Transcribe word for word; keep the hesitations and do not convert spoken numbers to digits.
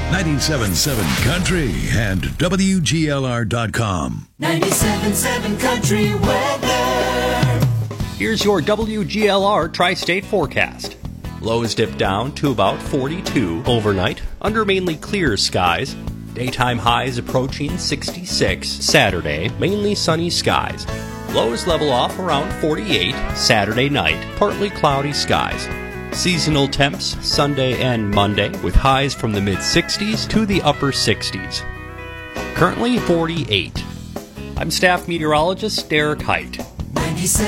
ninety-seven point seven Country and W G L R dot com. ninety-seven point seven Country weather. Here's your W G L R Tri-State forecast. Lows dip down to about forty-two overnight under mainly clear skies. Daytime highs approaching sixty-six. Saturday, mainly sunny skies. Lows level off around forty-eight. Saturday night, partly cloudy skies. Seasonal temps Sunday and Monday with highs from the mid-sixties to the upper sixties. Currently forty-eight. I'm staff meteorologist Derek Height. ninety-seven